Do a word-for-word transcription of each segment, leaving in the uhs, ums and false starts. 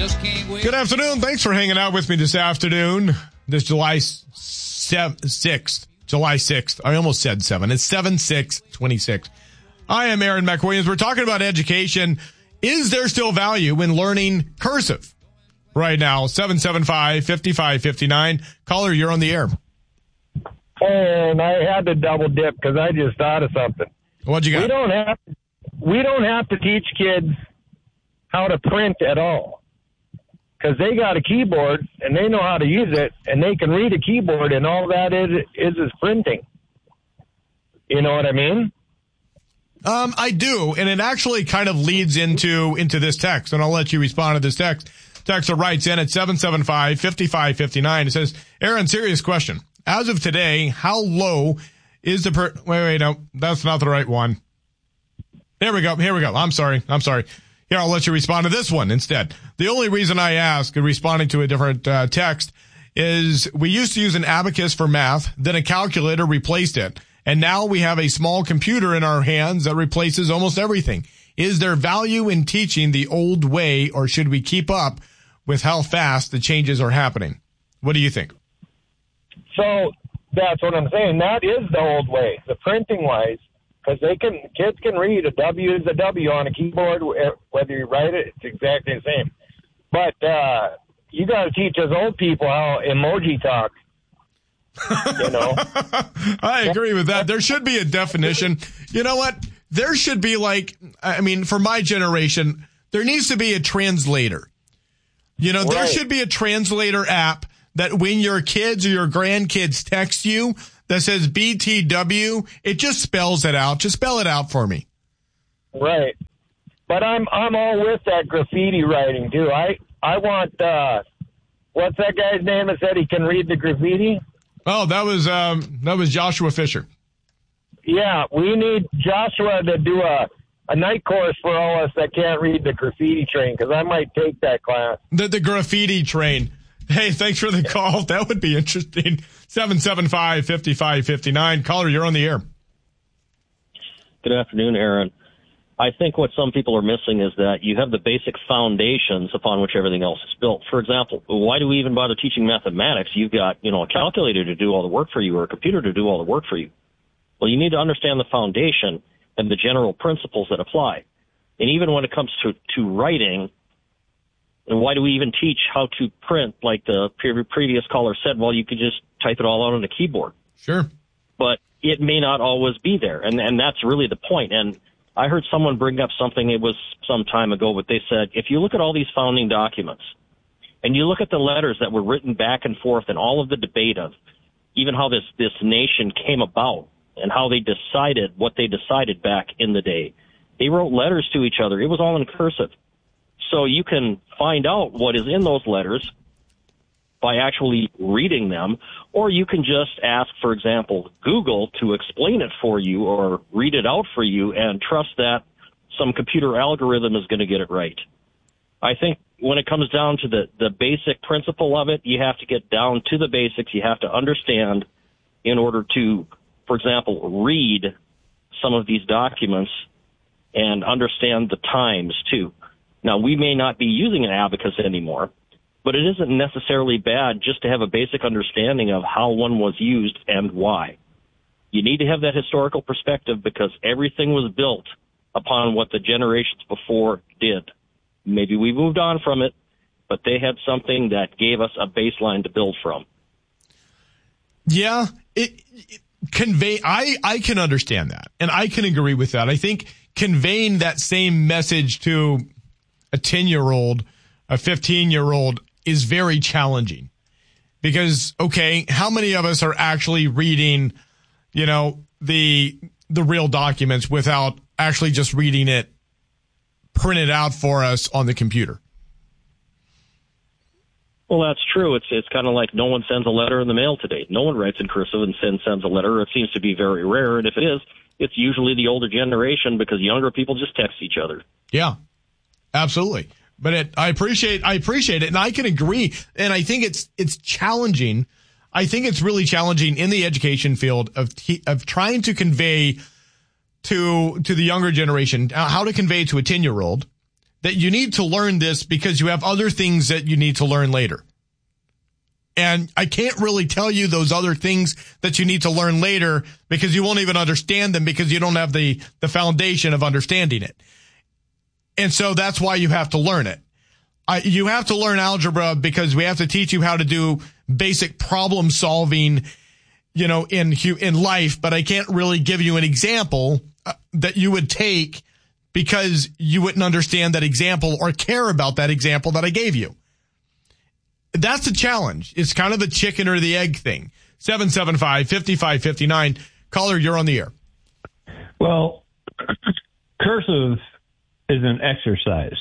Just can't wait. Good afternoon. Thanks for hanging out with me this afternoon. This July sixth. July sixth. I almost said seven. It's seven six twenty-six. I am Aaron McWilliams. We're talking about education. Is there still value in learning cursive? Right now, seven seven five, five five five nine. Caller, you're on the air. And I had to double dip because I just thought of something. What'd you got? We don't have we don't have to teach kids how to print at all because they got a keyboard and they know how to use it and they can read a keyboard and all that is is, is printing. You know what I mean? Um, I do, and it actually kind of leads into into this text, and I'll let you respond to this text. Texter writes in at seven seven five, five five five nine. It says, Aaron, serious question. As of today, how low is the per... Wait, wait, no, that's not the right one. There we go, here we go. I'm sorry, I'm sorry. Here, I'll let you respond to this one instead. The only reason I ask, responding to a different uh, text, is we used to use an abacus for math, then a calculator replaced it. And now we have a small computer in our hands that replaces almost everything. Is there value in teaching the old way, or should we keep up with how fast the changes are happening? What do you think? So that's what I'm saying. That is the old way, the printing wise, because they can kids can read a W is a W on a keyboard, whether you write it, it's exactly the same. But uh, you got to teach us old people how emoji talk. You know, I agree with that. There should be a definition. You know what? There should be like, I mean, for my generation, there needs to be a translator. You know, right. There should be a translator app that when your kids or your grandkids text you that says B T W, it just spells it out. Just spell it out for me. Right. But I'm I'm all with that graffiti writing too. I I want uh, what's that guy's name that said he can read the graffiti? Oh, that was um, that was Joshua Fisher. Yeah, we need Joshua to do a, a night course for all of us that can't read the graffiti train, because I might take that class. The, the graffiti train. Hey, thanks for the call. That would be interesting. seven seven five, five five five nine. Caller, you're on the air. Good afternoon, Aaron. I think what some people are missing is that you have the basic foundations upon which everything else is built. For example, why do we even bother teaching mathematics? You've got, you know, a calculator to do all the work for you or a computer to do all the work for you. Well, you need to understand the foundation and the general principles that apply. And even when it comes to, to writing, and why do we even teach how to print, like the pre- previous caller said? Well, you could just type it all out on a keyboard. Sure. But it may not always be there, and, and that's really the point. And I heard someone bring up something, it was some time ago, but they said, if you look at all these founding documents, and you look at the letters that were written back and forth and all of the debate of even how this, this nation came about and how they decided what they decided back in the day, they wrote letters to each other. It was all in cursive. So you can find out what is in those letters by actually reading them, or you can just ask, for example, Google to explain it for you or read it out for you and trust that some computer algorithm is going to get it right. I think when it comes down to the, the basic principle of it, you have to get down to the basics. You have to understand in order to, for example, read some of these documents and understand the times, too. Now, we may not be using an abacus anymore, but it isn't necessarily bad just to have a basic understanding of how one was used and why. You need to have that historical perspective because everything was built upon what the generations before did. Maybe we moved on from it, but they had something that gave us a baseline to build from. Yeah, it, it convey. I, I can understand that, and I can agree with that. I think conveying that same message to a ten-year-old, a fifteen-year-old is very challenging because, okay, how many of us are actually reading, you know, the the real documents without actually just reading it printed out for us on the computer? Well, that's true. It's it's kind of like no one sends a letter in the mail today. No one writes in cursive and sends, sends a letter. It seems to be very rare, and if it is, it's usually the older generation because younger people just text each other. Yeah, absolutely. But it, I appreciate, I appreciate it, and I can agree. And I think it's it's challenging. I think it's really challenging in the education field of te- of trying to convey to to the younger generation how to convey to a ten-year-old that you need to learn this because you have other things that you need to learn later. And I can't really tell you those other things that you need to learn later because you won't even understand them because you don't have the, the foundation of understanding it. And so that's why you have to learn it. I, you have to learn algebra because we have to teach you how to do basic problem solving, you know, in, in life, but I can't really give you an example that you would take because you wouldn't understand that example or care about that example that I gave you. That's the challenge. It's kind of a chicken or the egg thing. seven seven five, five five five nine. Caller, you're on the air. Well, cursive is an exercise.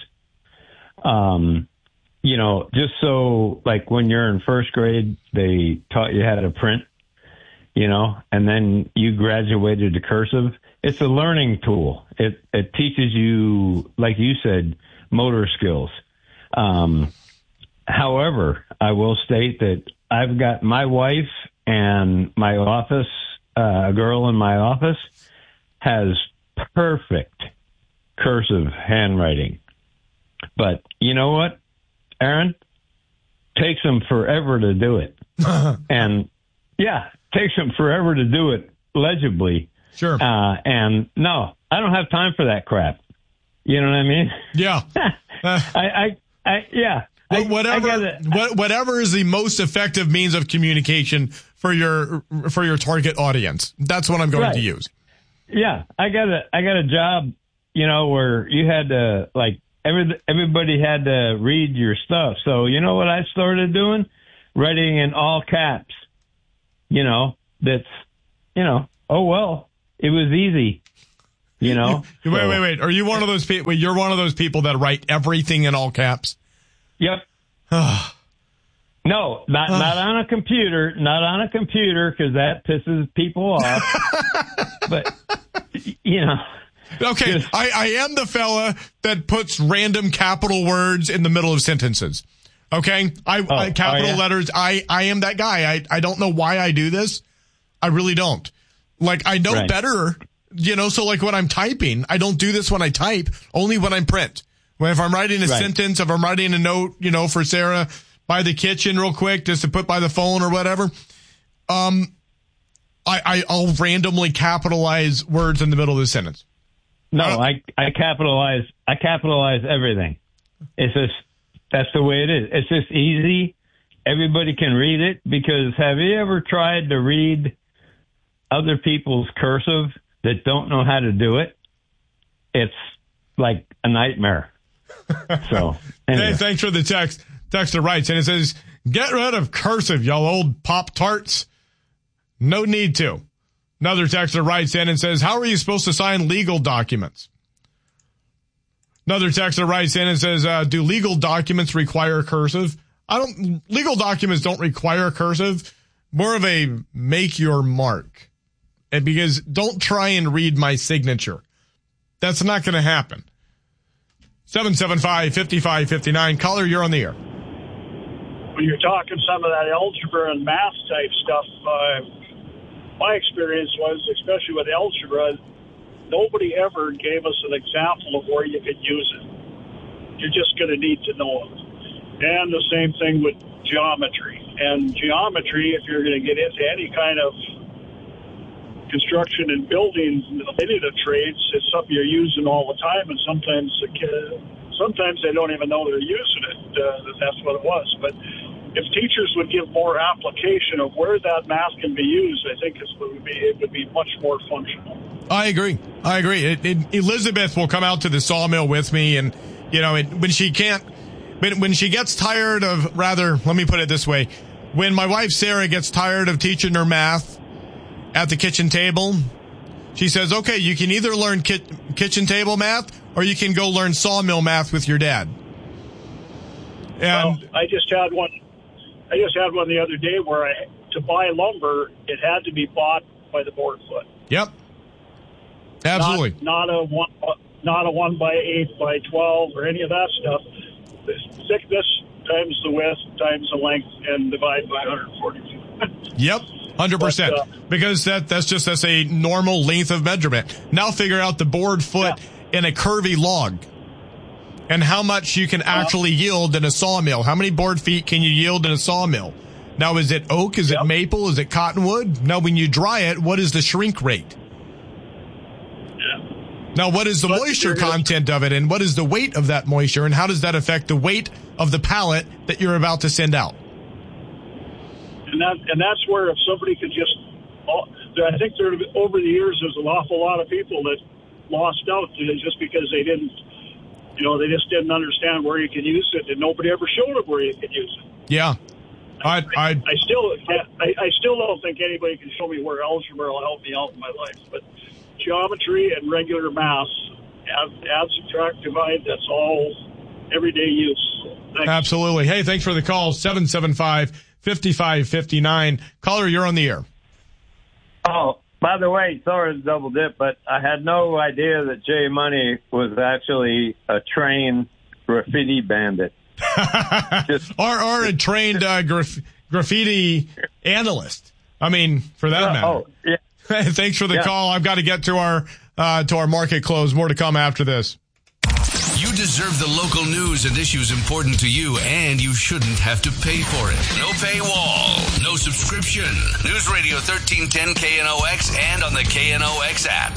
Um, you know, just so like when you're in first grade, they taught you how to print, you know, and then you graduated to cursive. It's a learning tool. It, it teaches you, like you said, motor skills. Um, However, I will state that I've got my wife and my office, uh, a girl in my office has perfect cursive handwriting. But you know what, Aaron? Takes them forever to do it. And yeah, takes them forever to do it legibly. Sure. Uh, and no, I don't have time for that crap. You know what I mean? Yeah. Uh, I, I, I, yeah. Well, whatever, I, I whatever is the most effective means of communication for your for your target audience. That's what I'm going right. to use. Yeah, I got a I got a job, you know, where you had to like every everybody had to read your stuff. So you know what I started doing? Writing in all caps. You know, that's you know, oh well, it was easy. You know. You, wait, so, wait, wait. Are you one of those people? You're one of those people that write everything in all caps. Yep. No, not not on a computer, not on a computer, because that pisses people off. But you know. Okay, just, I, I am the fella that puts random capital words in the middle of sentences. Okay, I, oh, I capital oh, yeah? letters. I I am that guy. I I don't know why I do this. I really don't. Like I know right. better. You know, so like when I'm typing, I don't do this when I type. Only when I'm print. If I'm writing a right. sentence, if I'm writing a note, you know, for Sarah by the kitchen real quick, just to put by the phone or whatever, um, I, I, I'll randomly capitalize words in the middle of the sentence. No, I, I capitalize, I capitalize everything. It's just, that's the way it is. It's just easy. Everybody can read it because have you ever tried to read other people's cursive that don't know how to do it? It's like a nightmare. So, anyway. Hey, thanks for the text. Texter writes, and it says, get rid of cursive, y'all old Pop-Tarts. No need to. Another texter writes in and says, how are you supposed to sign legal documents? Another texter writes in and says, uh, do legal documents require cursive? I don't, legal documents don't require cursive. More of a make your mark. And because don't try and read my signature. That's not going to happen. seven seven five, five five five nine. Caller, you're on the air. When you're talking some of that algebra and math type stuff, uh, my experience was, especially with algebra, nobody ever gave us an example of where you could use it. You're just going to need to know it. And the same thing with geometry. And geometry, if you're going to get into any kind of construction and building, any of the trades, it's something you're using all the time, and sometimes sometimes they don't even know they're using it. Uh, that's what it was. But if teachers would give more application of where that math can be used, I think it would be it would be much more functional. I agree. I agree. It, it, Elizabeth will come out to the sawmill with me, and you know, it, when she can't, when, when she gets tired of, rather, let me put it this way, when my wife Sarah gets tired of teaching her math at the kitchen table, she says, okay, you can either learn ki- kitchen table math or you can go learn sawmill math with your dad. And well, I just had one. I just had one the other day where I, to buy lumber, it had to be bought by the board foot. Yep. Absolutely. Not, not a one, not a one by eight by twelve or any of that stuff. The thickness times the width times the length and divide by one hundred forty. Yep. one hundred percent. But, uh, because that that's just that's a normal length of measurement. Now figure out the board foot yeah. in a curvy log. and how much you can actually yield in a sawmill. How many board feet can you yield in a sawmill? Now, is it oak? Is yep. it maple? Is it cottonwood? Now, when you dry it, what is the shrink rate? Yeah. Now, what is the but moisture content of it, and what is the weight of that moisture, and how does that affect the weight of the pallet that you're about to send out? And that and that's where if somebody could just, I think there over the years there's an awful lot of people that lost out just because they didn't, you know, they just didn't understand where you can use it, and nobody ever showed them where you could use it. Yeah. I, I, I still I, I still don't think anybody can show me where algebra will help me out in my life. But geometry and regular math, add, add subtract, divide, that's all everyday use. Thanks. Absolutely. Hey, thanks for the call. seven seven five, five five five nine. Caller, you're on the air. Oh, by the way, sorry to double dip, but I had no idea that Jay Money was actually a trained graffiti bandit. Just, or or a trained uh, graf- graffiti analyst. I mean, for that uh, matter. Oh, yeah. Thanks for the yeah. call. I've got to get to our uh, to our market close. More to come after this. You deserve the local news and issues important to you, and you shouldn't have to pay for it. No paywall, no subscription. News Radio thirteen ten K N O X and on the K N O X app.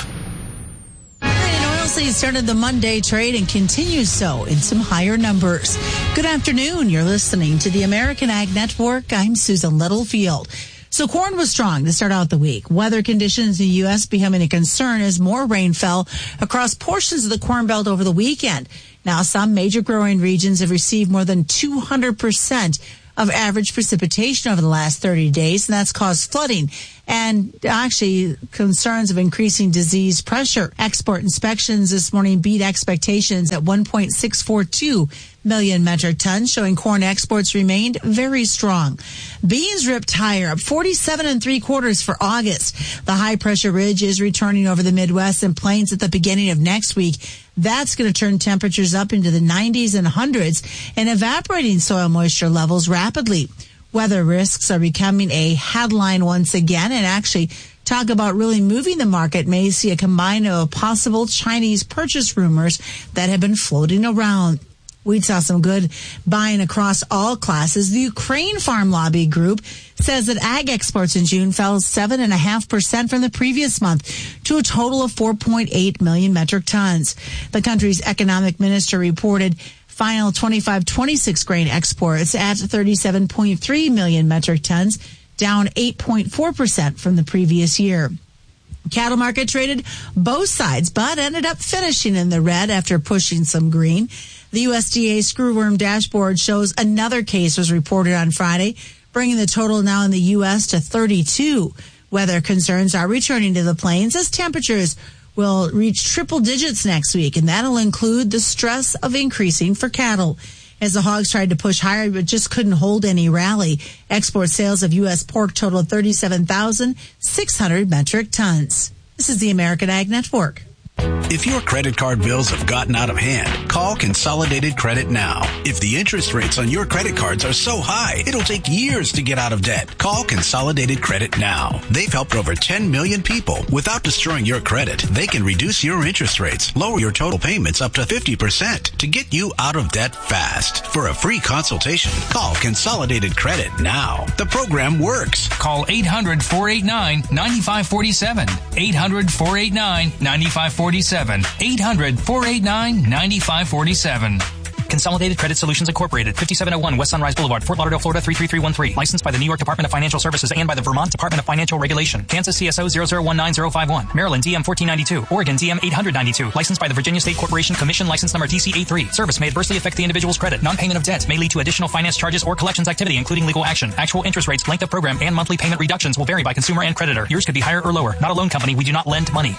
Oilseed started the Monday trade and continues so in some higher numbers. Good afternoon. You're listening to the American Ag Network. I'm Susan Littlefield. So corn was strong to start out the week. Weather conditions in the U S becoming a concern as more rain fell across portions of the Corn Belt over the weekend. Now, some major growing regions have received more than two hundred percent of average precipitation over the last thirty days, and that's caused flooding and actually concerns of increasing disease pressure. Export inspections this morning beat expectations at one point six four two million metric tons, showing corn exports remained very strong. Beans ripped higher, up forty-seven and three quarters for August. The high pressure ridge is returning over the Midwest and plains at the beginning of next week. That's going to turn temperatures up into the nineties and hundreds and evaporating soil moisture levels rapidly. Weather risks are becoming a headline once again, and actually talk about really moving the market may see a combine of possible Chinese purchase rumors that have been floating around. We saw some good buying across all classes. The Ukraine Farm Lobby Group says that ag exports in June fell seven point five percent from the previous month to a total of four point eight million metric tons. The country's economic minister reported final twenty-five twenty-six grain exports at thirty-seven point three million metric tons, down eight point four percent from the previous year. Cattle market traded both sides, but ended up finishing in the red after pushing some green. The U S D A screwworm dashboard shows another case was reported on Friday, bringing the total now in the U S to thirty-two. Weather concerns are returning to the plains as temperatures will reach triple digits next week, and that'll include the stress of increasing for cattle. As the hogs tried to push higher but just couldn't hold any rally, export sales of U S pork totaled thirty-seven thousand six hundred metric tons. This is the American Ag Network. If your credit card bills have gotten out of hand, call Consolidated Credit now. If the interest rates on your credit cards are so high, it'll take years to get out of debt. Call Consolidated Credit now. They've helped over ten million people without destroying your credit. They can reduce your interest rates, lower your total payments up to fifty percent to get you out of debt fast. For a free consultation, call Consolidated Credit now. The program works. Call eight hundred, four eight nine, nine five four seven. eight hundred, four eight nine, nine five four seven. eight hundred, four eight nine, nine five four seven. Consolidated Credit Solutions Incorporated, fifty-seven oh one West Sunrise Boulevard, Fort Lauderdale, Florida three three three one three. Licensed by the New York Department of Financial Services and by the Vermont Department of Financial Regulation. Kansas C S O zero zero one nine zero five one. Maryland D M fourteen ninety-two. Oregon D M eight hundred ninety-two. Licensed by the Virginia State Corporation Commission, license number T C A three. Service may adversely affect the individual's credit. Non-payment of debt may lead to additional finance charges or collections activity, including legal action. Actual interest rates, length of program, and monthly payment reductions will vary by consumer and creditor. Yours could be higher or lower. Not a loan company. We do not lend money.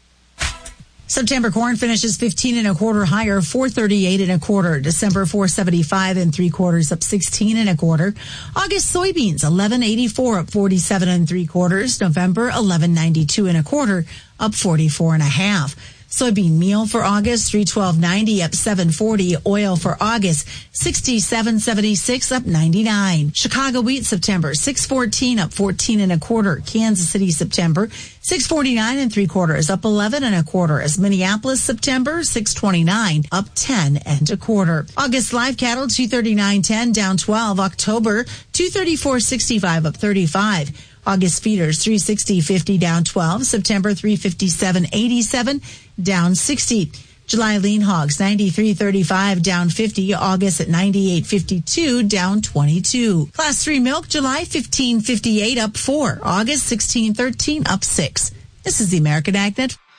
September corn finishes fifteen and a quarter higher, four thirty-eight and a quarter. December four seventy-five and three quarters, up sixteen and a quarter. August soybeans eleven eighty-four, up forty-seven and three quarters. November eleven ninety-two and a quarter, up forty-four and a half. Soybean meal for August, three twelve ninety up seven forty. Oil for August, sixty-seven seventy-six up ninety-nine. Chicago wheat September, six fourteen up fourteen and a quarter. Kansas City September, six forty-nine and three quarters up eleven and a quarter. As Minneapolis September, six twenty-nine up ten and a quarter. August live cattle, two thirty-nine ten down twelve. October, two thirty-four sixty-five up thirty-five. August feeders, three sixty fifty down twelve. September, three fifty-seven eighty-seven down sixty. July lean hogs, ninety-three thirty-five down fifty. August at ninety-eight fifty-two down twenty-two. Class three milk, July fifteen fifty-eight up four. August sixteen thirteen up six. This is the American Ag Net.